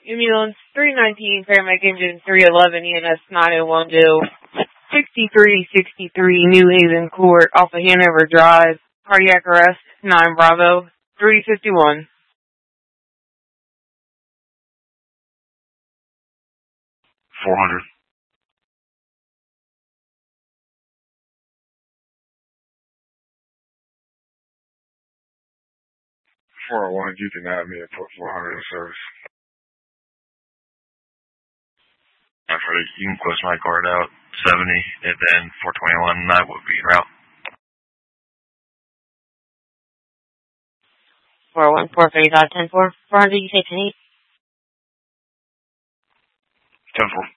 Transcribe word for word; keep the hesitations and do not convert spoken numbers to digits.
Ambulance three nineteen, paramedic engine three eleven, E M S nine oh one two, sixty-three sixty-three New Haven Court, off of Hanover Drive, cardiac arrest, nine Bravo, three fifty-one. four hundred. four oh one, you can have me at put four hundred in service. I've heard it. You can close my card out, seventy, and then four twenty-one, I would be en route. four oh one, four thirty-five, ten four, four hundred, you say ten eight? ten four.